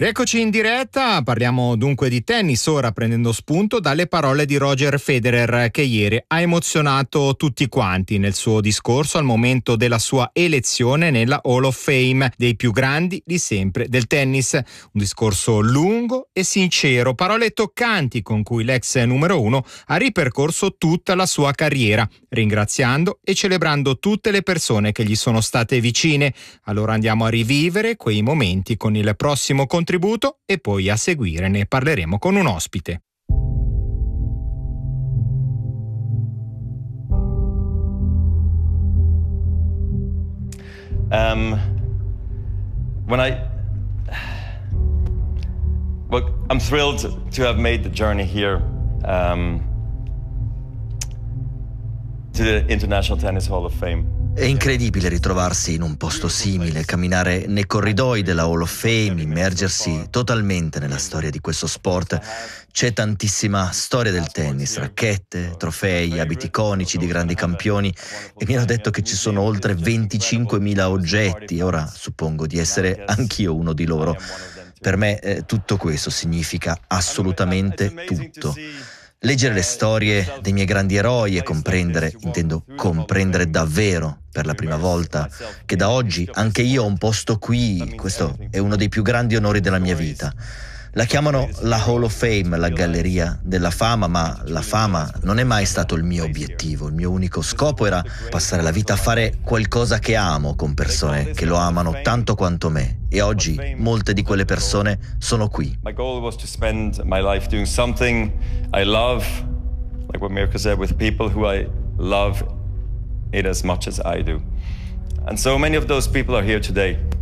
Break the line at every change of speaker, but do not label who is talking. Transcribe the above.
Rieccoci in diretta, parliamo dunque di tennis ora, prendendo spunto dalle parole di Roger Federer, che ieri ha emozionato tutti quanti nel suo discorso al momento della sua elezione nella Hall of Fame dei più grandi di sempre del tennis. Un discorso lungo e sincero, parole toccanti con cui l'ex numero uno ha ripercorso tutta la sua carriera, ringraziando e celebrando tutte le persone che gli sono state vicine. Allora andiamo a rivivere quei momenti con il prossimo contributo e poi a seguire ne parleremo con un ospite.
I'm thrilled to have made the journey here to the International Tennis Hall of Fame.
È incredibile ritrovarsi in un posto simile, camminare nei corridoi della Hall of Fame, immergersi totalmente nella storia di questo sport. C'è tantissima storia del tennis, racchette, trofei, abiti iconici di grandi campioni, e mi hanno detto che ci sono oltre 25.000 oggetti, e ora suppongo di essere anch'io uno di loro. Per me tutto questo significa assolutamente tutto. Leggere le storie dei miei grandi eroi e intendo comprendere davvero per la prima volta che da oggi anche io ho un posto qui, questo è uno dei più grandi onori della mia vita. La chiamano la Hall of Fame, la galleria della fama, ma la fama non è mai stato il mio obiettivo. Il mio unico scopo era passare la vita a fare qualcosa che amo con persone che lo amano tanto quanto me. E oggi molte di quelle persone sono qui.
My goal was to spend my life doing something I love, like what Mirko said, with people who I love it as much as I do. And so many of those people are here today.